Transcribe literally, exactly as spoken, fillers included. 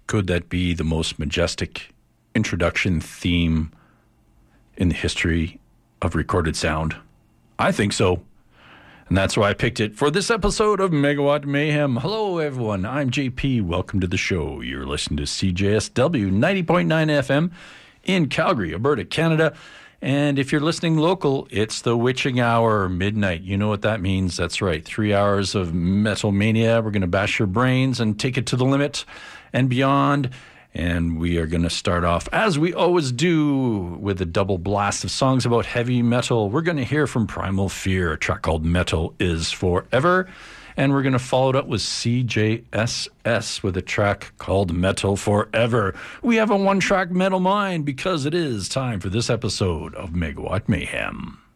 Could that be the most majestic introduction theme in the history of recorded sound? I think so. And that's why I picked it for this episode of Megawatt Mayhem. Hello, everyone. I'm J P. Welcome to the show. You're listening to C J S W ninety point nine F M in Calgary, Alberta, Canada. And if you're listening local, it's the witching hour, midnight. You know what that means. That's right. Three hours of metal mania. We're going to bash your brains and take it to the limit and beyond. And we are going to start off, as we always do, with a double blast of songs about heavy metal. We're going to hear from Primal Fear, a track called Metal Is Forever. And we're going to follow it up with C J S S with a track called Metal Forever. We have a one-track metal mind because it is time for this episode of Megawatt Mayhem.